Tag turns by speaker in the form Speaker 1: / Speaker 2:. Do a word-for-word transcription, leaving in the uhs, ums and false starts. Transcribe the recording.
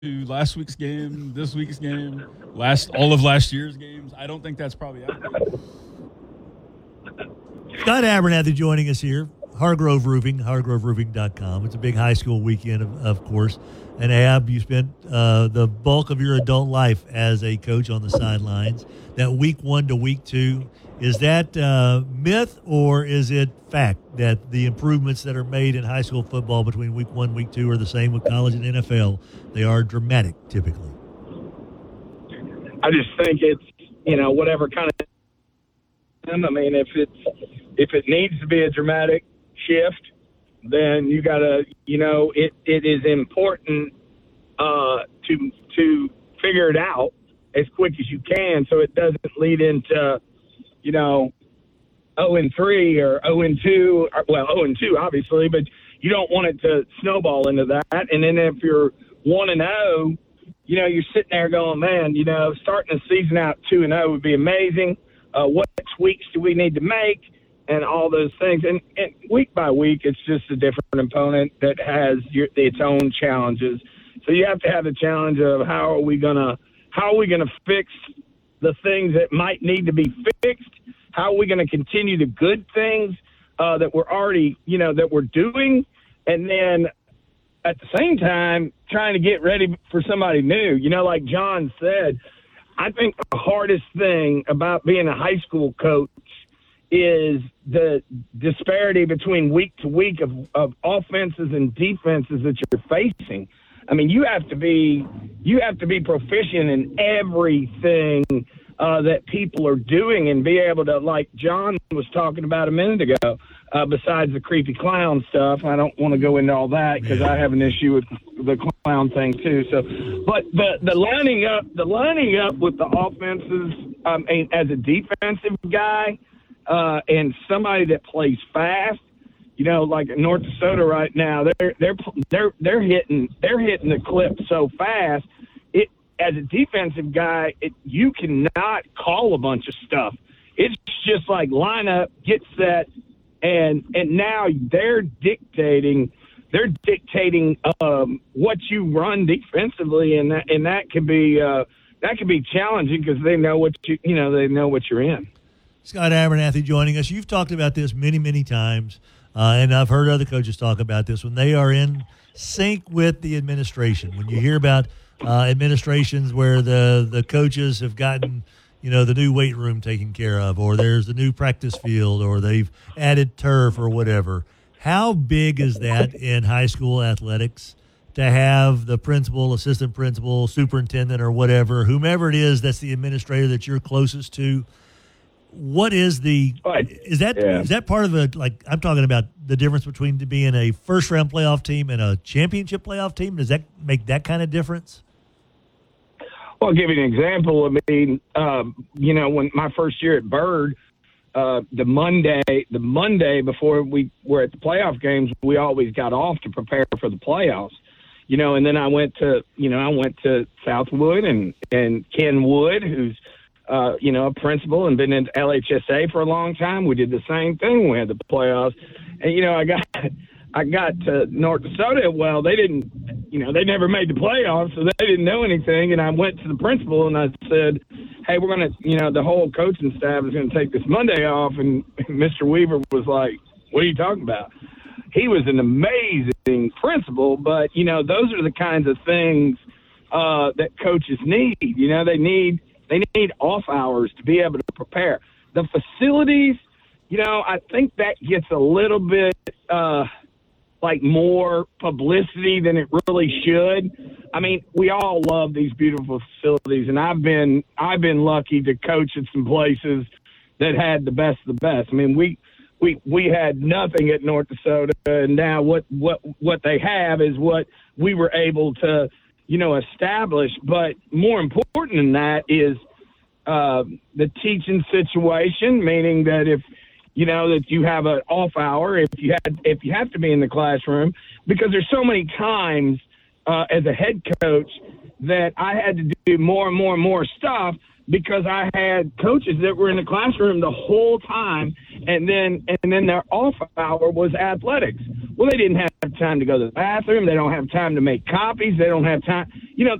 Speaker 1: last week's game, this week's game, last all of last year's games. I don't think that's probably accurate.
Speaker 2: Scott Abernathy joining us here. Hargrove Roofing, hargrove roofing dot com. It's a big high school weekend, of, of course. And Ab, you spent uh, the bulk of your adult life as a coach on the sidelines. That week one to week two, is that uh, myth or is it fact that the improvements that are made in high school football between week one, week two are the same with college and N F L? They are dramatic, typically.
Speaker 3: I just think it's, you know, whatever kind of – I mean, if it's if it needs to be a dramatic shift, then you got to, you know, it, it is important uh, to to figure it out as quick as you can so it doesn't lead into, you know, oh and three or oh and two, or, well, oh and two, obviously, but you don't want it to snowball into that. And then if you're one and oh, you know, you're sitting there going, man, you know, starting the season out two and oh would be amazing. Uh, what tweaks do we need to make? And all those things. And, and week by week, it's just a different opponent that has your, its own challenges. So you have to have the challenge of how are we gonna how are we gonna fix the things that might need to be fixed? How are we gonna continue the good things uh, that we're already, you know, that we're doing? And then at the same time, trying to get ready for somebody new. You know, like John said, I think the hardest thing about being a high school coach is the disparity between week to week of, of offenses and defenses that you're facing. I mean, you have to be you have to be proficient in everything uh, that people are doing and be able to, like John was talking about a minute ago, uh, besides the creepy clown stuff. I don't want to go into all that because I have an issue with the clown thing too. So, but the, the lining up, the lining up with the offenses, um, and as a defensive guy, Uh, and somebody that plays fast, you know, like at North Dakota right now, they're they're they're they're hitting they're hitting the clip so fast. It as a defensive guy, it, you cannot call a bunch of stuff. It's just like line up, get set, and and now they're dictating they're dictating um, what you run defensively, and that and that could be uh, that could be challenging because they know what you you know they know what you're in.
Speaker 2: Scott Abernathy joining us. You've talked about this many, many times, uh, and I've heard other coaches talk about this. When they are in sync with the administration, when you hear about uh, administrations where the, the coaches have gotten, you know, the new weight room taken care of, or there's the new practice field, or they've added turf or whatever, how big is that in high school athletics to have the principal, assistant principal, superintendent, or whatever, whomever it is that's the administrator that you're closest to? What is the is that
Speaker 3: yeah.
Speaker 2: is that part of the, like, I'm talking about the difference between being a first round playoff team and a championship playoff team? Does that make that kind of difference?
Speaker 3: Well, I'll give you an example. I mean, um, you know, when my first year at Byrd, uh, the Monday the Monday before we were at the playoff games, we always got off to prepare for the playoffs. You know, and then I went to you know I went to Southwood and and Ken Wood, who's Uh, you know, a principal and been in L H S A for a long time. We did the same thing when we had the playoffs. And, you know, I got I got to North Dakota. Well, they didn't, you know, they never made the playoffs, so they didn't know anything. And I went to the principal and I said, hey, we're going to, you know, the whole coaching staff is going to take this Monday off. And Mister Weaver was like, what are you talking about? He was an amazing principal, but, you know, those are the kinds of things uh, that coaches need. You know, they need – They need off hours to be able to prepare. The facilities, you know, I think that gets a little bit uh, like more publicity than it really should. I mean, we all love these beautiful facilities, and I've been I've been lucky to coach at some places that had the best of the best. I mean, we we we had nothing at North Dakota, and now what what what they have is what we were able to, you know, establish. But more important than that is uh, the teaching situation, meaning that if, you know, that you have an off hour, if you had, if you have to be in the classroom, because there's so many times uh, as a head coach that I had to do more and more and more stuff because I had coaches that were in the classroom the whole time, and then and then their off hour was athletics. Well, they didn't have time to go to the bathroom. They don't have time to make copies. They don't have time. You know,